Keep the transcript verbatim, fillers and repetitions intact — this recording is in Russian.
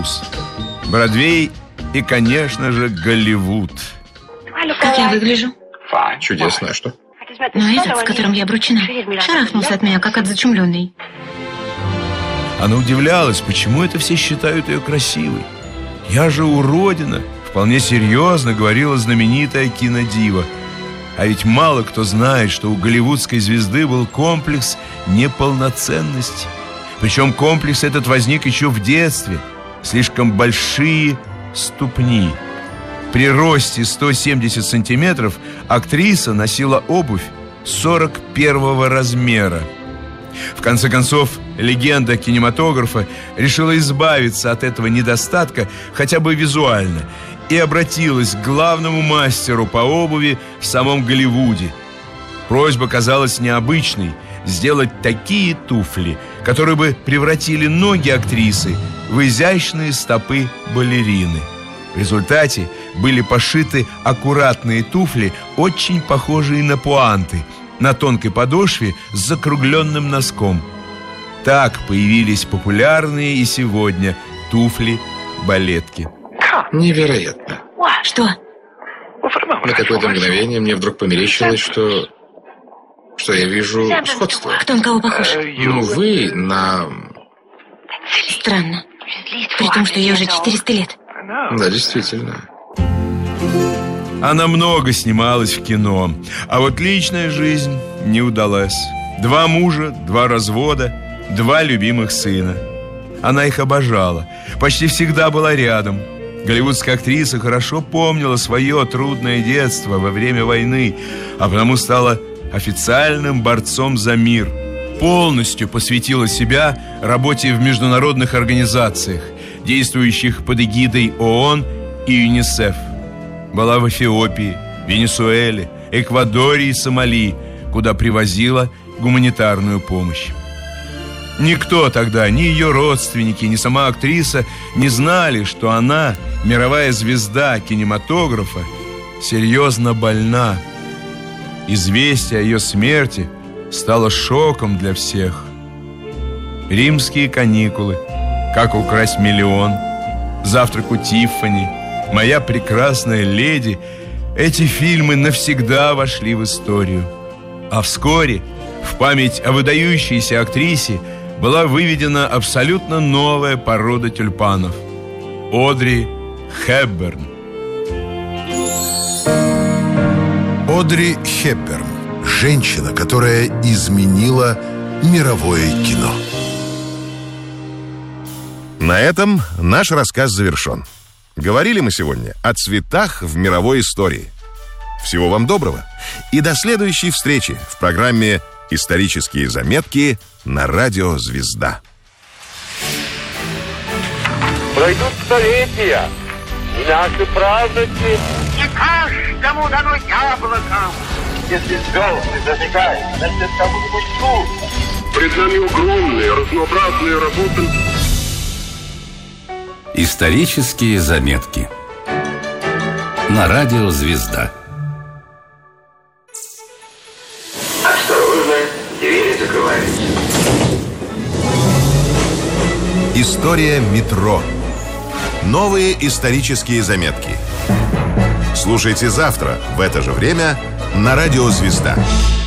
вкус. Бродвей и, конечно же, Голливуд. Как я выгляжу? Чудесно, а что? Но этот, с которым я обручена, шарахнулся от меня, как от зачумленной. Она удивлялась, почему это все считают ее красивой. «Я же уродина», вполне серьезно говорила знаменитая кинодива. А ведь мало кто знает, что у голливудской звезды был комплекс неполноценности. Причем комплекс этот возник еще в детстве. Слишком большие ступни. При росте сто семьдесят сантиметров актриса носила обувь сорок первого размера. В конце концов, легенда кинематографа решила избавиться от этого недостатка хотя бы визуально и обратилась к главному мастеру по обуви в самом Голливуде. Просьба казалась необычной – сделать такие туфли, которые бы превратили ноги актрисы в изящные стопы балерины. В результате были пошиты аккуратные туфли, очень похожие на пуанты, на тонкой подошве с закругленным носком. Так появились популярные и сегодня туфли-балетки. Невероятно. Что? На какое-то мгновение мне вдруг померещилось, что... что я вижу сходство. Кто на кого похож? Ну, вы на... Странно. При том, что ей уже четыреста лет. Да, действительно. Она много снималась в кино, а вот личная жизнь не удалась. Два мужа, два развода, два любимых сына. Она их обожала, почти всегда была рядом. Голливудская актриса хорошо помнила свое трудное детство во время войны, а потому стала официальным борцом за мир. Полностью посвятила себя работе в международных организациях, действующих под эгидой ООН и ЮНИСЕФ. Была в Эфиопии, Венесуэле, Эквадоре и Сомали, куда привозила гуманитарную помощь. Никто тогда, ни ее родственники, ни сама актриса не знали, что она, мировая звезда кинематографа, серьезно больна. Известие о ее смерти стало шоком для всех. «Римские каникулы», «Как украсть миллион», «Завтрак у Тиффани», «Моя прекрасная леди» – эти фильмы навсегда вошли в историю. А вскоре в память о выдающейся актрисе была выведена абсолютно новая порода тюльпанов – Одри Хепберн. Одри Хепберн – женщина, которая изменила мировое кино. На этом наш рассказ завершен. Говорили мы сегодня о цветах в мировой истории. Всего вам доброго и до следующей встречи в программе «Исторические заметки» на радио «Звезда». Пройдут столетия, и наши праздники не каждому дано яблоко. Если звезды зажигают, значит, кому-нибудь тут. Пред нами огромные, разнообразные работы. Исторические заметки на радио «Звезда». Осторожно, двери закрываются. История метро. Новые исторические заметки. Слушайте завтра в это же время на радио «Звезда».